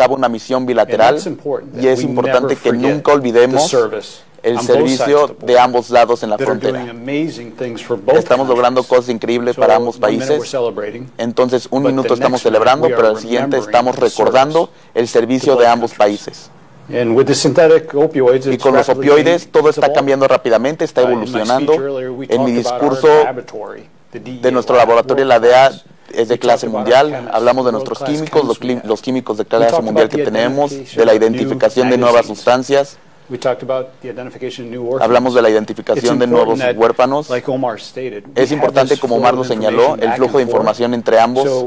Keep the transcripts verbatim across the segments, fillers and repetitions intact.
cabo una misión bilateral y es importante que nunca olvidemos el servicio de ambos lados en la frontera. Estamos logrando cosas increíbles para ambos países. Entonces, un minuto estamos celebrando, pero al siguiente estamos recordando el servicio de ambos países. Y con los opioides todo está cambiando rápidamente, está evolucionando. En mi discurso de nuestro laboratorio, la D E A es de clase mundial. Hablamos de nuestros químicos, los, los químicos de clase mundial que tenemos, de la identificación de nuevas sustancias. Hablamos de la identificación de nuevos huérfanos. Es importante, como Omar lo señaló, el flujo de información entre ambos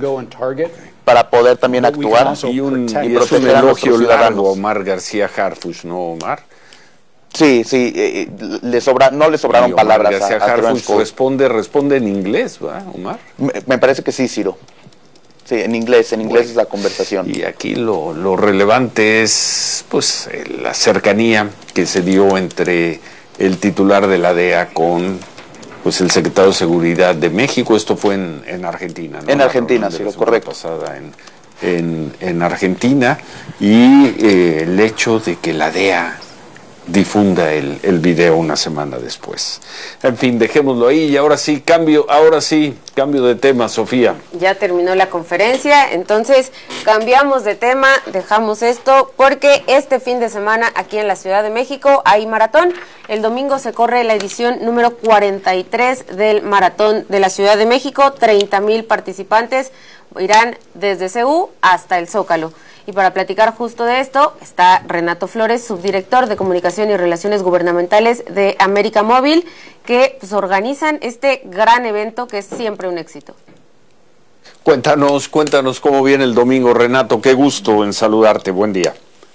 para poder también actuar y, un, y y proteger a nuestros ciudadanos. Omar García Harfuch, ¿no, Omar? Sí, sí, eh, le sobra, no le sobraron y Omar palabras García a, a Harfuch responde, responde en inglés, ¿verdad, Omar? Me, me parece que sí, Ciro. Sí, en inglés, en inglés bueno, es la conversación. Y aquí lo, lo relevante es pues la cercanía que se dio entre el titular de la D E A con pues el secretario de Seguridad de México. Esto fue en, en Argentina, ¿no? En Argentina, sí, lo correcto. Pasada en, en, en Argentina, y eh, el hecho de que la D E A difunda el, el video una semana después. En fin, dejémoslo ahí y ahora sí, cambio, ahora sí, cambio de tema, Sofía. Ya terminó la conferencia, entonces cambiamos de tema, dejamos esto, porque este fin de semana aquí en la Ciudad de México hay maratón. El domingo se corre la edición número cuarenta y tres del Maratón de la Ciudad de México. treinta mil participantes irán desde C U hasta el Zócalo. Y para platicar justo de esto está Renato Flores, subdirector de Comunicación y Relaciones Gubernamentales de América Móvil, que pues, organizan este gran evento que es siempre un éxito. Cuéntanos, cuéntanos cómo viene el domingo, Renato. Qué gusto en saludarte. Buen día.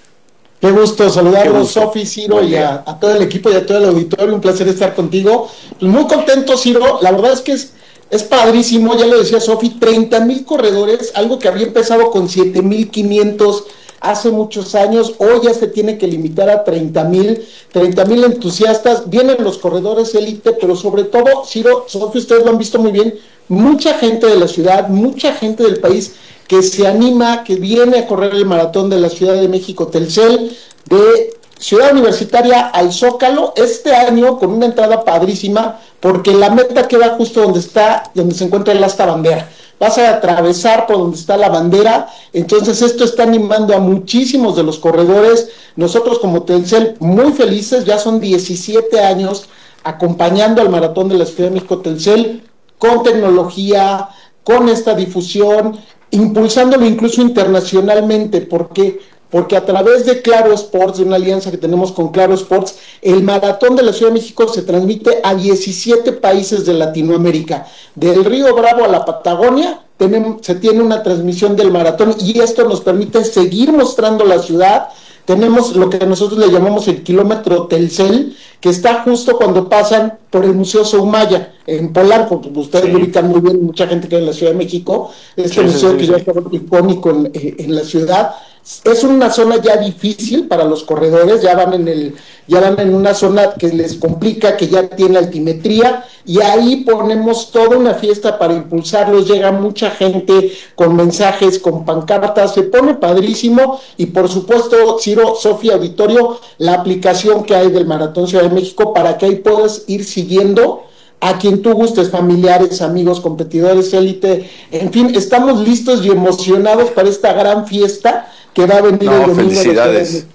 Qué gusto saludarlos, Sofi, Ciro, y a, a todo el equipo y a todo el auditorio. Un placer estar contigo. Pues muy contento, Ciro. La verdad es que es... Es padrísimo, ya lo decía Sofi, treinta mil corredores, algo que había empezado con siete mil quinientos hace muchos años, hoy ya se tiene que limitar a treinta mil, treinta mil entusiastas, vienen los corredores élite, pero sobre todo, Ciro, Sofi, ustedes lo han visto muy bien, mucha gente de la ciudad, mucha gente del país que se anima, que viene a correr el maratón de la Ciudad de México, Telcel, de Ciudad Universitaria al Zócalo, este año con una entrada padrísima, porque la meta queda justo donde está, donde se encuentra el asta bandera. Vas a atravesar por donde está la bandera, entonces esto está animando a muchísimos de los corredores. Nosotros como Telcel muy felices, ya son diecisiete años acompañando al Maratón de la Ciudad de México Telcel, con tecnología, con esta difusión, impulsándolo incluso internacionalmente, porque porque a través de Claro Sports, de una alianza que tenemos con Claro Sports, el Maratón de la Ciudad de México se transmite a diecisiete países de Latinoamérica. Del Río Bravo a la Patagonia tenemos, se tiene una transmisión del maratón y esto nos permite seguir mostrando la ciudad. Tenemos lo que nosotros le llamamos el kilómetro Telcel, que está justo cuando pasan por el Museo Soumaya, en Polanco. Ustedes lo ubican muy bien, mucha gente que hay en la Ciudad de México. Este sí, museo sí, que sí, ya es icónico en, en la ciudad. Es una zona ya difícil para los corredores, ya van en el, ya van en una zona que les complica, que ya tiene altimetría, y ahí ponemos toda una fiesta para impulsarlos. Llega mucha gente con mensajes, con pancartas, se pone padrísimo, y por supuesto, Ciro, Sofía, auditorio, la aplicación que hay del Maratón Ciudad de México para que ahí puedas ir siguiendo a quien tú gustes, familiares, amigos, competidores, élite, en fin, estamos listos y emocionados para esta gran fiesta que va a venir no, el domingo. Felicidades.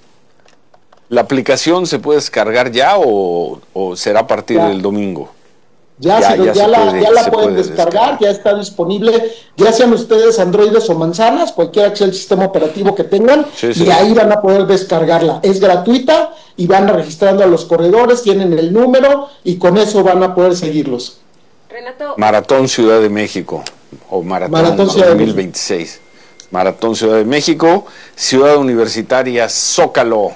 ¿La aplicación se puede descargar ya o, o será a partir ya. del domingo? Ya, ya, ya, ya la, puede, ya la pueden descargar, descargar, ya está disponible, ya sean ustedes androides o manzanas, cualquiera que sea el sistema operativo que tengan, sí, sí. y ahí van a poder descargarla. Es gratuita y van registrando a los corredores, tienen el número y con eso van a poder seguirlos. Renato. Maratón Ciudad de México o Maratón, Maratón dos mil veintiséis. Maratón Ciudad de México, Ciudad Universitaria Zócalo.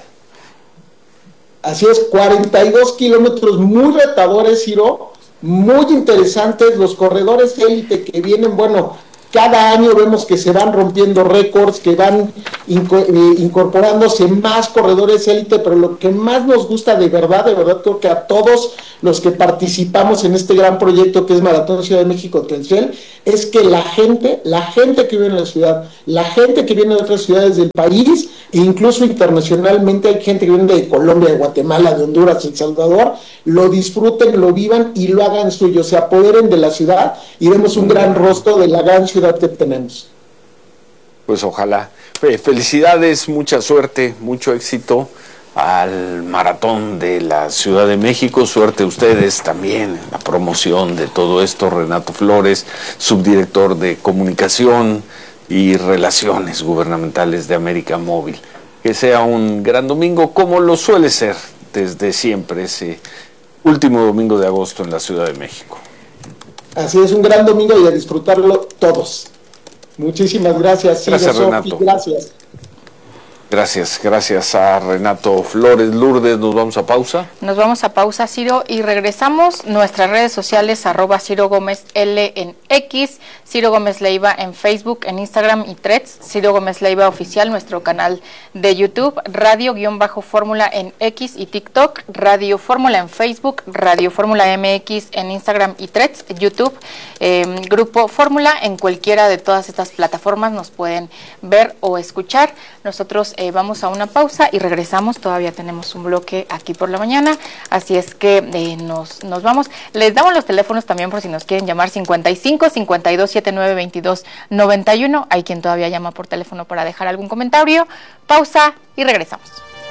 Así es, cuarenta y dos kilómetros muy retadores, Ciro, muy interesantes, los corredores élite que vienen, bueno, cada año vemos que se van rompiendo récords, que van inco- eh, incorporándose más corredores élite, pero lo que más nos gusta de verdad, de verdad creo que a todos los que participamos en este gran proyecto que es Maratón Ciudad de México Telcel, es que la gente, la gente que vive en la ciudad, la gente que viene de otras ciudades del país, e incluso internacionalmente hay gente que viene de Colombia, de Guatemala, de Honduras, El Salvador, lo disfruten, lo vivan y lo hagan suyo, se apoderen de la ciudad y demos un gran rostro de la gran ciudad que tenemos. Pues ojalá. Felicidades, mucha suerte, mucho éxito al Maratón de la Ciudad de México. Suerte a ustedes también en la promoción de todo esto. Renato Flores, subdirector de Comunicación y Relaciones Gubernamentales de América Móvil. Que sea un gran domingo, como lo suele ser desde siempre, ese último domingo de agosto en la Ciudad de México. Así es, un gran domingo y a disfrutarlo todos. Muchísimas gracias. Gracias, Sofi, Renato. Gracias. Gracias, gracias a Renato Flores. Lourdes, ¿nos vamos a pausa? Nos vamos a pausa, Ciro, y regresamos. Nuestras redes sociales, arroba Ciro Gómez L en X, Ciro Gómez Leiva en Facebook, en Instagram y Threads, Ciro Gómez Leiva Oficial, nuestro canal de YouTube, Radio-Fórmula en X y TikTok, Radio Fórmula en Facebook, Radio Fórmula M X en Instagram y Threads, YouTube, eh, Grupo Fórmula, en cualquiera de todas estas plataformas nos pueden ver o escuchar. Nosotros eh, vamos a una pausa y regresamos. Todavía tenemos un bloque aquí por la mañana, así es que eh, nos, nos vamos. Les damos los teléfonos también por si nos quieren llamar: cincuenta y cinco, cincuenta y dos, setenta y nueve, veintidós, noventa y uno. Hay quien todavía llama por teléfono para dejar algún comentario. Pausa y regresamos.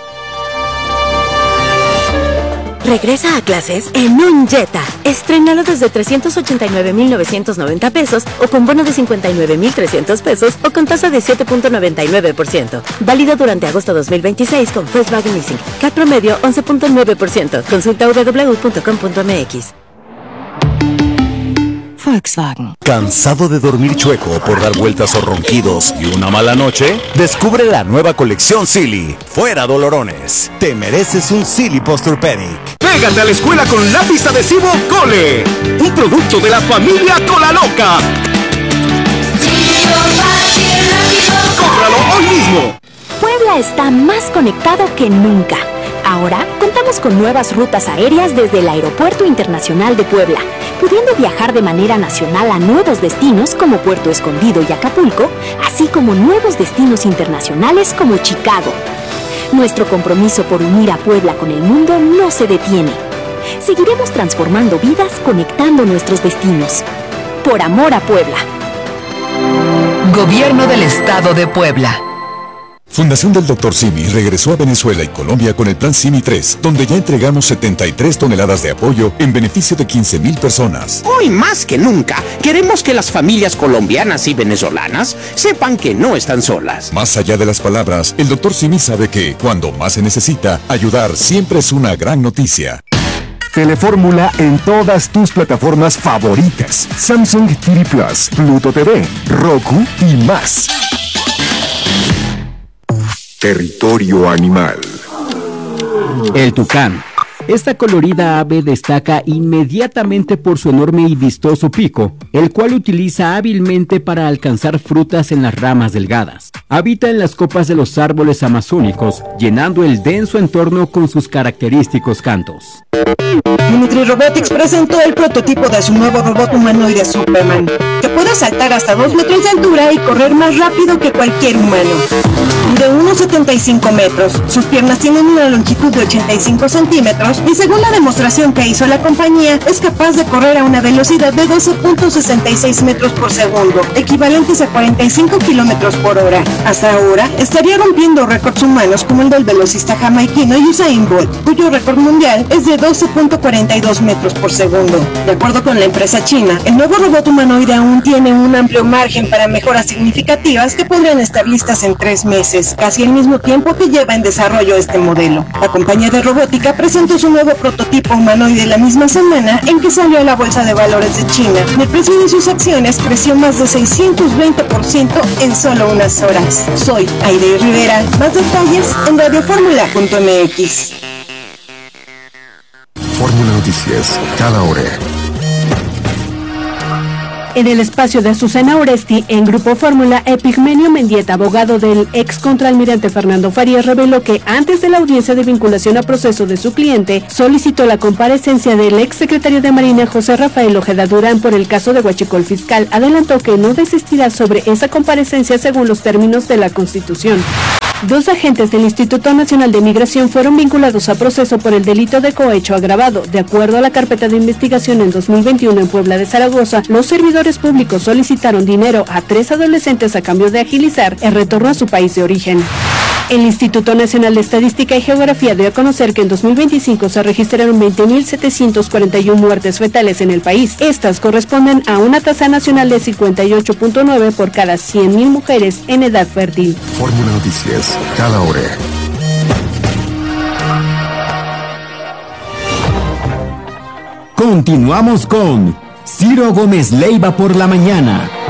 Regresa a clases en un Jetta. Estrénalo desde trescientos ochenta y nueve mil novecientos noventa pesos o con bono de cincuenta y nueve mil trescientos pesos o con tasa de siete punto noventa y nueve por ciento. Válido durante agosto dos mil veintiséis con Volkswagen Leasing. C A T promedio once punto nueve por ciento. Consulta w w w punto com punto m x. Volkswagen. ¿Cansado de dormir chueco por dar vueltas o ronquidos y una mala noche? Descubre la nueva colección Silly. Fuera dolorones. Te mereces un Silly Posturepedic. Pégate a la escuela con lápiz adhesivo Cole, un producto de la familia Cola Loca. ¡Cómpralo hoy mismo! Puebla está más conectado que nunca. Ahora contamos con nuevas rutas aéreas desde el Aeropuerto Internacional de Puebla, pudiendo viajar de manera nacional a nuevos destinos como Puerto Escondido y Acapulco, así como nuevos destinos internacionales como Chicago. Nuestro compromiso por unir a Puebla con el mundo no se detiene. Seguiremos transformando vidas conectando nuestros destinos. Por amor a Puebla. Gobierno del Estado de Puebla. Fundación del doctor Simi regresó a Venezuela y Colombia con el Plan Simi tres, donde ya entregamos setenta y tres toneladas de apoyo en beneficio de quince mil personas. Hoy más que nunca, queremos que las familias colombianas y venezolanas sepan que no están solas. Más allá de las palabras, el doctor Simi sabe que, cuando más se necesita, ayudar siempre es una gran noticia. Telefórmula en todas tus plataformas favoritas. Samsung T V Plus, Pluto T V, Roku y más. Territorio animal. El tucán. Esta colorida ave destaca inmediatamente por su enorme y vistoso pico, el cual utiliza hábilmente para alcanzar frutas en las ramas delgadas. Habita en las copas de los árboles amazónicos, llenando el denso entorno con sus característicos cantos. Dimitri Robotics presentó el prototipo de su nuevo robot humanoide Superman, que puede saltar hasta dos metros de altura y correr más rápido que cualquier humano. De uno setenta y cinco metros, sus piernas tienen una longitud de ochenta y cinco centímetros y según la demostración que hizo la compañía, es capaz de correr a una velocidad de doce punto sesenta y seis metros por segundo, equivalentes a cuarenta y cinco kilómetros por hora. Hasta ahora, estaría rompiendo récords humanos como el del velocista jamaiquino Usain Bolt, cuyo récord mundial es de doce punto cuarenta y dos metros por segundo. De acuerdo con la empresa china, el nuevo robot humanoide aún tiene un amplio margen para mejoras significativas que podrían estar listas en tres meses, casi el mismo tiempo que lleva en desarrollo este modelo. La compañía de robótica presentó su nuevo prototipo humanoide la misma semana en que salió a la bolsa de valores de China. El precio de sus acciones creció más de seiscientos veinte por ciento en solo unas horas. Soy Aide Rivera. Más detalles en radio fórmula punto m x. Fórmula Noticias, cada hora. En el espacio de Azucena Oresti, en Grupo Fórmula, Epigmenio Mendieta, abogado del ex contraalmirante Fernando Farías, reveló que antes de la audiencia de vinculación a proceso de su cliente, solicitó la comparecencia del ex secretario de Marina José Rafael Ojeda Durán por el caso de Huachicol Fiscal. Adelantó que no desistirá sobre esa comparecencia según los términos de la Constitución. Dos agentes del Instituto Nacional de Migración fueron vinculados a proceso por el delito de cohecho agravado. De acuerdo a la carpeta de investigación en dos mil veintiuno en Puebla de Zaragoza, los servidores públicos solicitaron dinero a tres adolescentes a cambio de agilizar el retorno a su país de origen. El Instituto Nacional de Estadística y Geografía dio a conocer que en dos mil veinticinco se registraron veinte mil setecientos cuarenta y uno muertes fetales en el país. Estas corresponden a una tasa nacional de cincuenta y ocho punto nueve por cada cien mil mujeres en edad fértil. Fórmula Noticias, cada hora. Continuamos con Ciro Gómez Leiva por la mañana.